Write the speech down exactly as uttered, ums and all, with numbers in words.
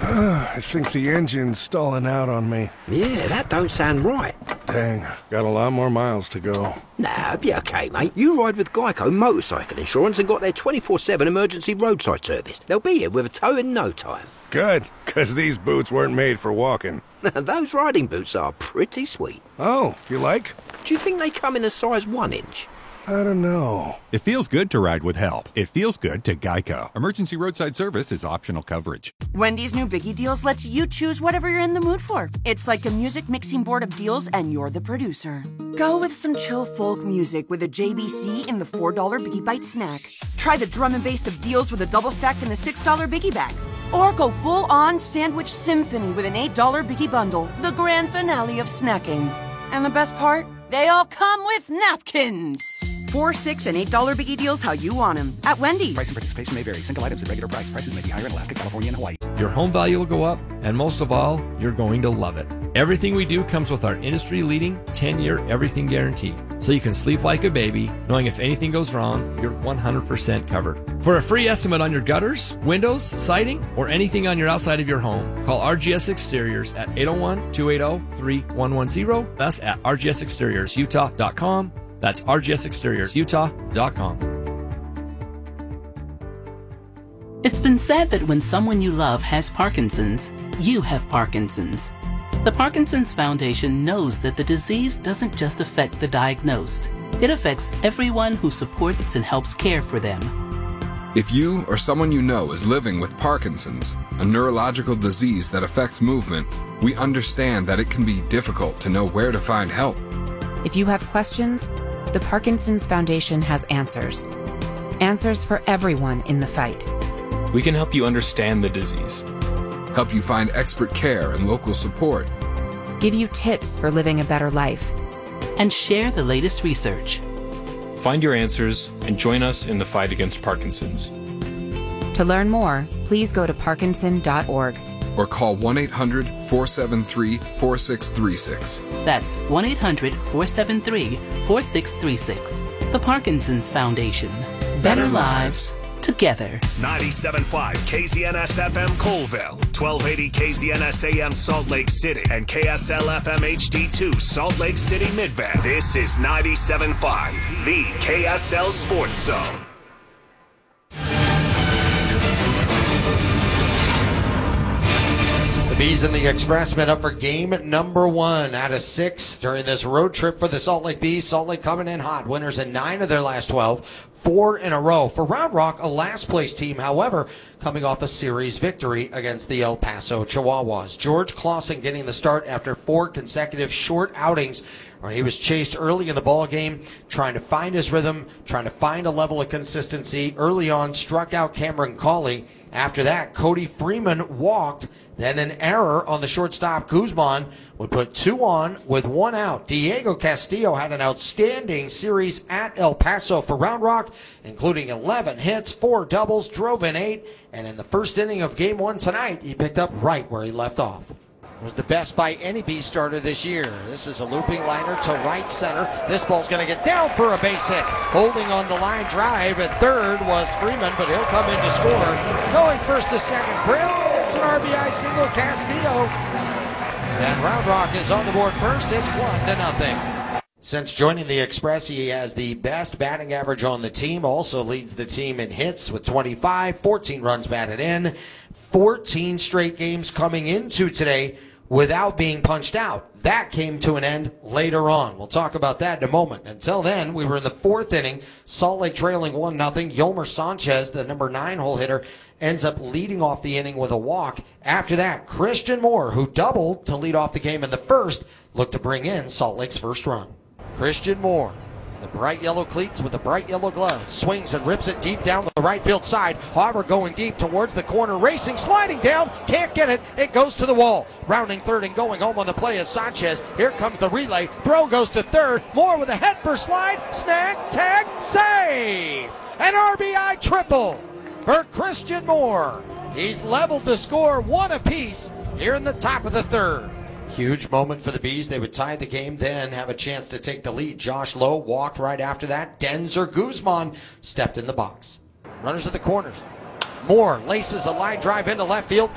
I think the engine's stalling out on me. Yeah, that don't sound right. Dang, got a lot more miles to go. Nah, it'll be okay, mate. You ride with Geico Motorcycle Insurance and got their twenty-four seven emergency roadside service. They'll be here with a tow in no time. Good, because these boots weren't made for walking. Those riding boots are pretty sweet. Oh, you like? Do you think they come in a size one inch? I don't know. It feels good to ride with help. It feels good to Geico. Emergency roadside service is optional coverage. Wendy's new Biggie Deals lets you choose whatever you're in the mood for. It's like a music mixing board of deals, and you're the producer. Go with some chill folk music with a J B C in the four dollar Biggie Bite snack. Try the drum and bass of deals with a double stack in the six dollar Biggie Bag. Or go full-on sandwich symphony with an eight dollar Biggie Bundle, the grand finale of snacking. And the best part? They all come with napkins. Four, six, and eight dollar Biggie Deals how you want them at Wendy's. Price and participation may vary. Single items at regular price. Prices may be higher in Alaska, California, and Hawaii. Your home value will go up, and most of all, you're going to love it. Everything we do comes with our industry-leading ten-year everything guarantee, so you can sleep like a baby, knowing if anything goes wrong, you're one hundred percent covered. For a free estimate on your gutters, windows, siding, or anything on your outside of your home, call R G S Exteriors at eight oh one, two eight oh, three one one zero. That's at R G S Exteriors Utah dot com. That's R G S Exteriors Utah dot com. It's been said that when someone you love has Parkinson's, you have Parkinson's. The Parkinson's Foundation knows that the disease doesn't just affect the diagnosed. It affects everyone who supports and helps care for them. If you or someone you know is living with Parkinson's, a neurological disease that affects movement, we understand that it can be difficult to know where to find help. If you have questions, the Parkinson's Foundation has answers. Answers for everyone in the fight. We can help you understand the disease, help you find expert care and local support, give you tips for living a better life, and share the latest research. Find your answers and join us in the fight against Parkinson's. To learn more, please go to parkinson dot org or call one eight hundred, four seven three, four six three six. That's one eight hundred, four seven three, four six three six. The Parkinson's Foundation. Better lives together. ninety-seven point five K Z N S F M Colville, twelve eighty K Z N S A M Salt Lake City, and K S L F M H D two Salt Lake City Midvale. This is ninety-seven point five, the K S L Sports Zone. The Bees and the Expressmen up for game number one out of six during this road trip for the Salt Lake Bees. Salt Lake coming in hot. Winners in nine of their last twelve. Four in a row. For Round Rock, a last-place team, however, coming off a series victory against the El Paso Chihuahuas. George Clausen getting the start after four consecutive short outings where he was chased early in the ball game, trying to find his rhythm, trying to find a level of consistency. Early on, struck out Cameron Cawley. After that, Cody Freeman walked. Then an error on the shortstop. Guzman would put two on with one out. Diego Castillo had an outstanding series at El Paso for Round Rock, including eleven hits, four doubles, drove in eight, and in the first inning of game one tonight, he picked up right where he left off. Was the best by any Bee starter this year. This is a looping liner to right center. This ball's going to get down for a base hit. Holding on the line drive at third was Freeman, but he'll come in to score. Going first to second, Brill. It's an R B I single, Castillo. And Round Rock is on the board first. It's one to nothing. Since joining the Express, he has the best batting average on the team. Also leads the team in hits with twenty-five, fourteen runs batted in. fourteen straight games coming into today without being punched out. That came to an end later on. We'll talk about that in a moment. Until then, we were in the fourth inning. Salt Lake trailing one nothing. Yolmer Sanchez, the number nine hole hitter, ends up leading off the inning with a walk. After that, Christian Moore, who doubled to lead off the game in the first, looked to bring in Salt Lake's first run. Christian Moore, the bright yellow cleats with the bright yellow glove, swings and rips it deep down the right field side. Hauber going deep towards the corner, racing, sliding down, can't get it. It goes to the wall. Rounding third and going home on the play is Sanchez. Here comes the relay. Throw goes to third. Moore with a head first slide. Snag, tag, save. An R B I triple for Christian Moore. He's leveled the score one apiece here in the top of the third. Huge moment for the Bees. They would tie the game, then have a chance to take the lead. Josh Lowe walked right after that. Denzer Guzman stepped in the box. Runners at the corners. Moore laces a line drive into left field.